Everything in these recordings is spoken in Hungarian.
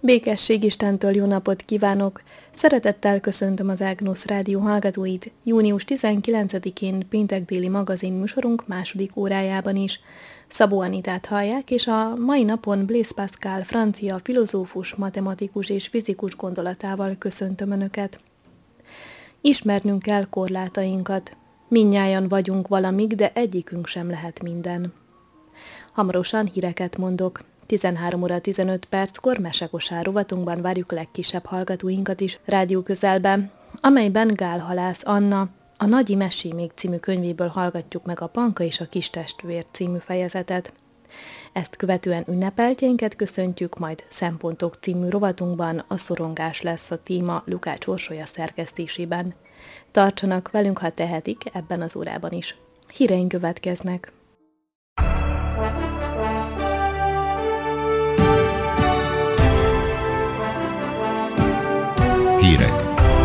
Békesség Istentől jó napot kívánok! Szeretettel köszöntöm az Ágnusz Rádió hallgatóit június 19-én péntek déli magazinműsorunk második órájában is. Szabó Anitát hallják, és a mai napon Blaise Pascal francia filozófus, matematikus és fizikus gondolatával köszöntöm Önöket. Ismernünk kell korlátainkat. Mindnyájan vagyunk valamik, de egyikünk sem lehet minden. Hamarosan híreket mondok. 13 óra 15 perckor Mesekosár rovatunkban várjuk legkisebb hallgatóinkat is rádió közelbe, amelyben Gál Halász Anna a Nagyi Mesémék című könyvéből hallgatjuk meg a Panka és a Kistestvér című fejezetet. Ezt követően ünnepeltjénket köszöntjük, majd Szempontok című rovatunkban a szorongás lesz a téma Lukács Orsolya szerkesztésében. Tartsanak velünk, ha tehetik, ebben az órában is. Híreink következnek. Hírek.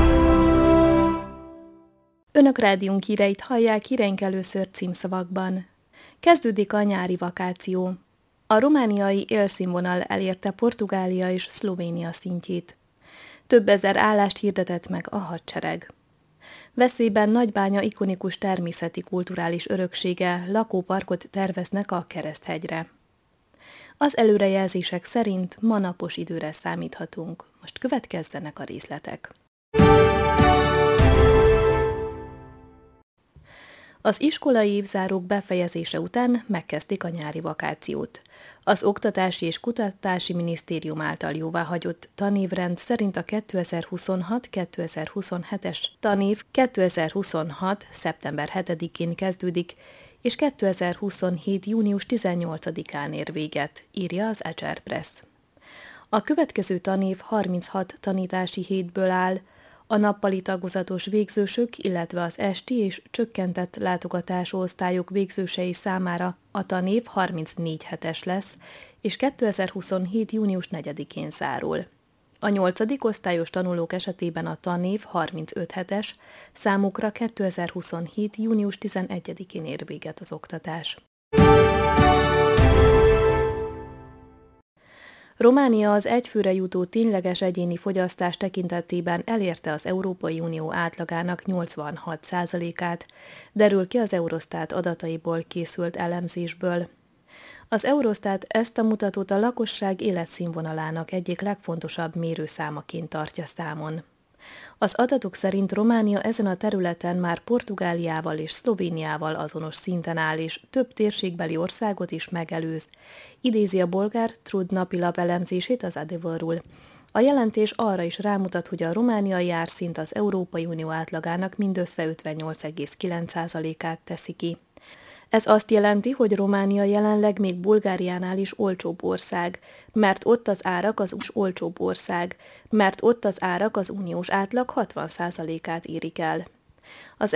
Önök rádiónk híreit hallják, híreink először címszavakban. Kezdődik a nyári vakáció. A romániai élszínvonal elérte Portugália és Szlovénia szintjét. Több ezer állást hirdetett meg a hadsereg. Veszélyben Nagybánya ikonikus természeti kulturális öröksége, lakóparkot terveznek a Kereszthegyre. Az előrejelzések szerint ma napos időre számíthatunk. Most következzenek a részletek. Az iskolai évzárók befejezése után megkezdték a nyári vakációt. Az Oktatási és Kutatási Minisztérium által jóváhagyott tanévrend szerint a 2026-2027-es tanév 2026. szeptember 7-én kezdődik, és 2027. június 18-án ér véget, írja az Acer Press. A következő tanév 36 tanítási hétből áll, a nappali tagozatos végzősök, illetve az esti és csökkentett látogatású osztályok végzősei számára a tanév 34 hetes lesz, és 2027. június 4-én zárul. A 8. osztályos tanulók esetében a tanév 35 hetes, számukra 2027. június 11-én ér véget az oktatás. Románia az egyfőre jutó tényleges egyéni fogyasztás tekintetében elérte az Európai Unió átlagának 86%-át, derül ki az Eurostat adataiból készült elemzésből. Az Eurostat ezt a mutatót a lakosság életszínvonalának egyik legfontosabb mérőszámaként tartja számon. Az adatok szerint Románia ezen a területen már Portugáliával és Szlovéniával azonos szinten áll, és több térségbeli országot is megelőz, idézi a bolgár Trud napilap elemzését az Adevărul. A jelentés arra is rámutat, hogy a romániai árszint az Európai Unió átlagának mindössze 58,9%-át teszi ki. Ez azt jelenti, hogy Románia jelenleg még Bulgáriánál is olcsóbb ország, mert ott az árak az uniós átlag 60%-át érik el. Az